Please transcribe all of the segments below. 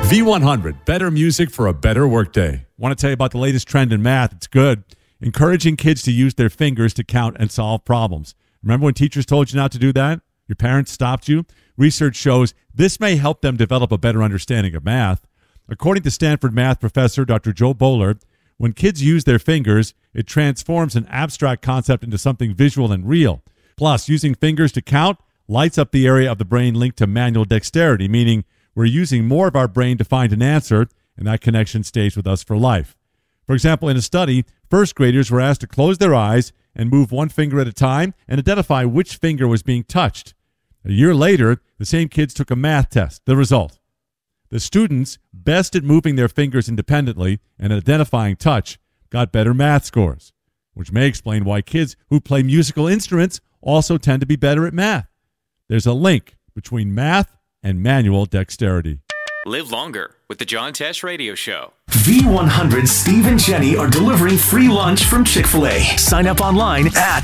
V100, better music for a better workday. Want to tell you about the latest trend in math? It's good. Encouraging kids to use their fingers to count and solve problems. Remember when teachers told you not to do that? Your parents stopped you? Research shows this may help them develop a better understanding of math. According to Stanford math professor Dr. Joe Boller, when kids use their fingers, it transforms an abstract concept into something visual and real. Plus, using fingers to count lights up the area of the brain linked to manual dexterity, meaning we're using more of our brain to find an answer, and that connection stays with us for life. For example, in a study, first graders were asked to close their eyes and move one finger at a time and identify which finger was being touched. A year later, the same kids took a math test. The result: the students, best at moving their fingers independently and identifying touch, got better math scores, which may explain why kids who play musical instruments also tend to be better at math. There's a link between math and manual dexterity. Live longer with the John Tesh Radio Show. V100 Steve and Jenny are delivering free lunch from Chick-fil-A. Sign up online at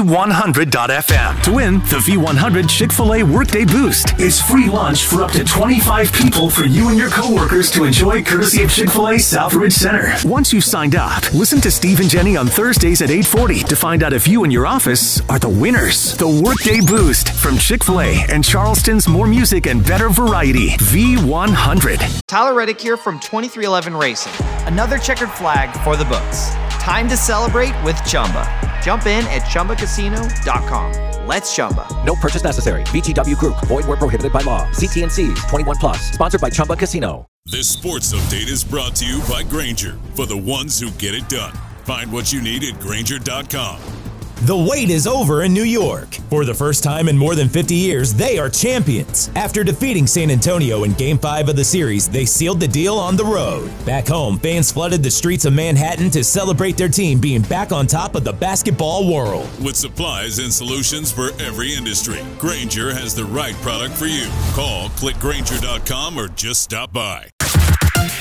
V100.fm to win the V100 Chick-fil-A Workday Boost. It's free lunch for up to 25 people for you and your coworkers to enjoy courtesy of Chick-fil-A Southridge Center. Once you've signed up, listen to Steve and Jenny on Thursdays at 8:40 to find out if you and your office are the winners. The Workday Boost from Chick-fil-A and Charleston's more music and better variety. V100. Tyler Reddick here from 2311 Racing. Another checkered flag for the books. Time to celebrate with Chumba. Jump in at ChumbaCasino.com. Let's Chumba. No purchase necessary. VGW Group. Void where prohibited by law. See T&Cs. 21 plus. Sponsored by Chumba Casino. This sports update is brought to you by Grainger, for the ones who get it done. Find what you need at Grainger.com. The wait is over in New York. For the first time in more than 50 years, they are champions. After defeating San Antonio in Game 5 of the series, they sealed the deal on the road. Back home, fans flooded the streets of Manhattan to celebrate their team being back on top of the basketball world. With supplies and solutions for every industry, Grainger has the right product for you. Call, click Grainger.com, or just stop by.